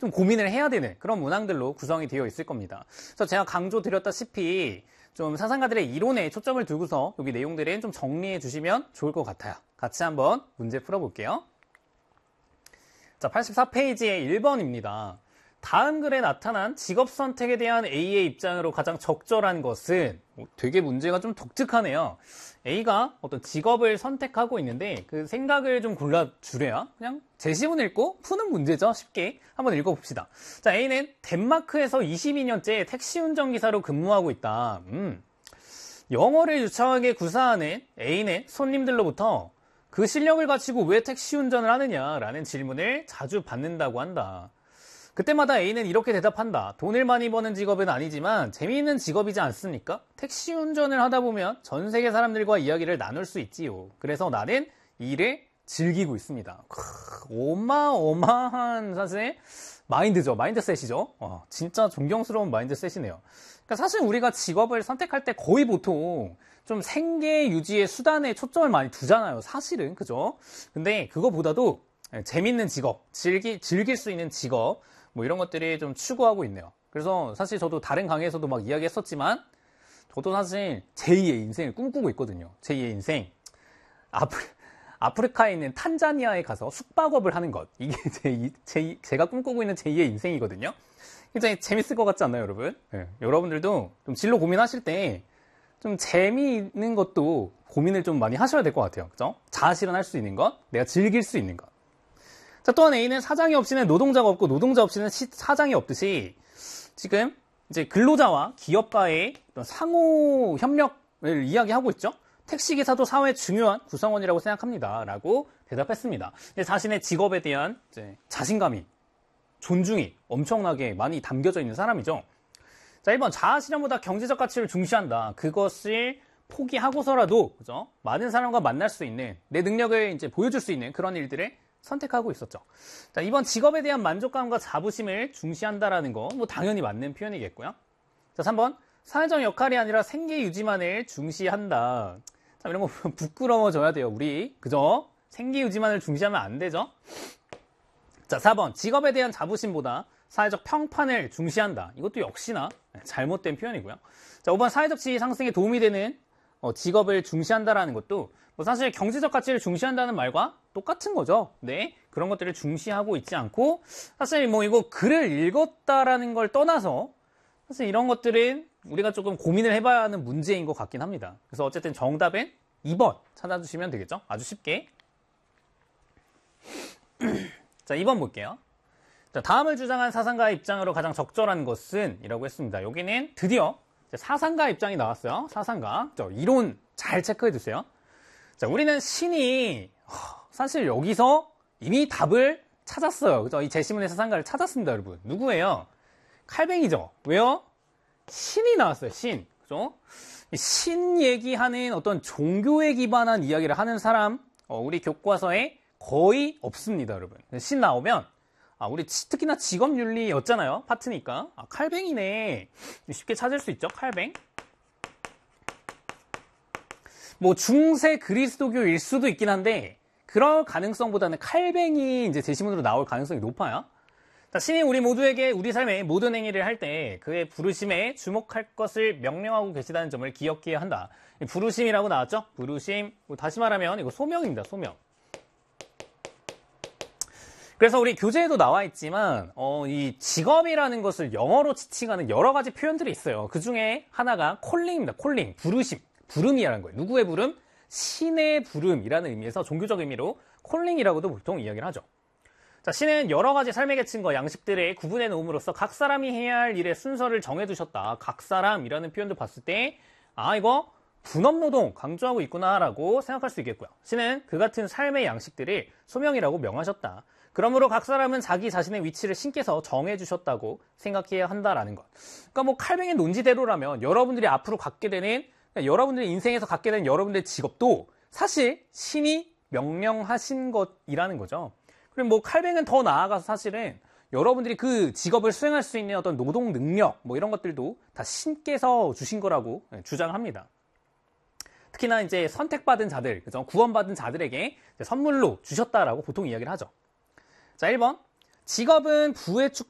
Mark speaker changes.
Speaker 1: 좀 고민을 해야 되는 그런 문항들로 구성이 되어 있을 겁니다. 그래서 제가 강조드렸다시피 좀 사상가들의 이론에 초점을 두고서 여기 내용들은 좀 정리해 주시면 좋을 것 같아요. 같이 한번 문제 풀어볼게요. 자, 84페이지의 1번입니다. 다음 글에 나타난 직업 선택에 대한 A의 입장으로 가장 적절한 것은 되게 문제가 좀 독특하네요. A가 어떤 직업을 선택하고 있는데 그 생각을 좀 골라주래야 그냥 제시문 읽고 푸는 문제죠. 쉽게 한번 읽어봅시다. 자, A는 덴마크에서 22년째 택시 운전기사로 근무하고 있다. 영어를 유창하게 구사하는 A는 손님들로부터 그 실력을 가지고 왜 택시 운전을 하느냐라는 질문을 자주 받는다고 한다. 그때마다 A는 이렇게 대답한다. 돈을 많이 버는 직업은 아니지만 재미있는 직업이지 않습니까? 택시 운전을 하다 보면 전 세계 사람들과 이야기를 나눌 수 있지요. 그래서 나는 이 일을 즐기고 있습니다. 어마어마한 사실 마인드죠. 마인드셋이죠. 진짜 존경스러운 마인드셋이네요. 그러니까 사실 우리가 직업을 선택할 때 거의 보통 좀 생계 유지의 수단에 초점을 많이 두잖아요. 사실은. 그죠? 근데 그거보다도 재밌는 직업, 즐길 수 있는 직업, 뭐 이런 것들이 좀 추구하고 있네요. 그래서 사실 저도 다른 강의에서도 막 이야기했었지만 저도 사실 제2의 인생을 꿈꾸고 있거든요. 제2의 인생. 아프리카에 있는 탄자니아에 가서 숙박업을 하는 것. 이게 제가 꿈꾸고 있는 제2의 인생이거든요. 굉장히 재밌을 것 같지 않나요, 여러분? 네. 여러분들도 좀 진로 고민하실 때 좀 재미있는 것도 고민을 좀 많이 하셔야 될 것 같아요. 그죠? 자아실현할 수 있는 것, 내가 즐길 수 있는 것. 자, 또한 A는 사장이 없이는 노동자가 없고 노동자 없이는 사장이 없듯이 지금 이제 근로자와 기업가의 어떤 상호 협력을 이야기하고 있죠. 택시기사도 사회의 중요한 구성원이라고 생각합니다. 라고 대답했습니다. 자신의 직업에 대한 이제 자신감이, 존중이 엄청나게 많이 담겨져 있는 사람이죠. 자, 1번 자아실현보다 경제적 가치를 중시한다. 그것을 포기하고서라도 그죠? 많은 사람과 만날 수 있는 내 능력을 이제 보여줄 수 있는 그런 일들을 선택하고 있었죠. 자, 2번 직업에 대한 만족감과 자부심을 중시한다라는 거 뭐 당연히 맞는 표현이겠고요. 자, 3번 사회적 역할이 아니라 생계 유지만을 중시한다. 자, 이런 거 부끄러워져야 돼요. 우리 그죠? 생계 유지만을 중시하면 안 되죠. 자, 4번 직업에 대한 자부심보다 사회적 평판을 중시한다. 이것도 역시나 잘못된 표현이고요. 자, 5번 사회적 지위 상승에 도움이 되는 직업을 중시한다라는 것도 뭐 사실 경제적 가치를 중시한다는 말과 똑같은 거죠. 네, 그런 것들을 중시하고 있지 않고 사실 뭐 이거 글을 읽었다라는 걸 떠나서 사실 이런 것들은 우리가 조금 고민을 해봐야 하는 문제인 것 같긴 합니다. 그래서 어쨌든 정답은 2번 찾아주시면 되겠죠. 아주 쉽게. 자, 2번 볼게요. 자, 다음을 주장한 사상가의 입장으로 가장 적절한 것은 이라고 했습니다. 여기는 드디어 사상가 입장이 나왔어요. 사상가. 이론 잘 체크해 주세요. 자, 우리는 신이 사실 여기서 이미 답을 찾았어요. 그죠? 이 제시문의 사상가를 찾았습니다, 여러분. 누구예요? 칼뱅이죠. 왜요? 신이 나왔어요. 신. 그죠? 신 얘기하는 어떤 종교에 기반한 이야기를 하는 사람, 우리 교과서에 거의 없습니다, 여러분. 신 나오면 우리 특히나 직업윤리였잖아요. 파트니까. 칼뱅이네. 쉽게 찾을 수 있죠. 칼뱅. 뭐 중세 그리스도교일 수도 있긴 한데 그럴 가능성보다는 칼뱅이 이제 제시문으로 나올 가능성이 높아요. 자, 신이 우리 모두에게 우리 삶의 모든 행위를 할 때 그의 부르심에 주목할 것을 명령하고 계시다는 점을 기억해야 한다. 부르심이라고 나왔죠? 부르심. 다시 말하면 이거 소명입니다. 소명. 그래서 우리 교재에도 나와 있지만 이 직업이라는 것을 영어로 지칭하는 여러 가지 표현들이 있어요. 그 중에 하나가 콜링입니다. 콜링, 부르심, 부름이라는 거예요. 누구의 부름? 신의 부름이라는 의미에서 종교적 의미로 콜링이라고도 보통 이야기를 하죠. 자, 신은 여러 가지 삶의 계층과 양식들을 구분해 놓음으로써 각 사람이 해야 할 일의 순서를 정해두셨다. 각 사람이라는 표현도 봤을 때 이거 분업노동 강조하고 있구나라고 생각할 수 있겠고요. 신은 그 같은 삶의 양식들을 소명이라고 명하셨다. 그러므로 각 사람은 자기 자신의 위치를 신께서 정해주셨다고 생각해야 한다라는 것. 그러니까 뭐 칼뱅의 논지대로라면 여러분들이 앞으로 갖게 되는, 여러분들의 인생에서 갖게 되는 여러분들의 직업도 사실 신이 명령하신 것이라는 거죠. 그리고 뭐 칼뱅은 더 나아가서 사실은 여러분들이 그 직업을 수행할 수 있는 어떤 노동 능력 뭐 이런 것들도 다 신께서 주신 거라고 주장합니다. 특히나 이제 선택받은 자들, 그죠? 구원받은 자들에게 선물로 주셨다라고 보통 이야기를 하죠. 자, 1번. 직업은 부의 축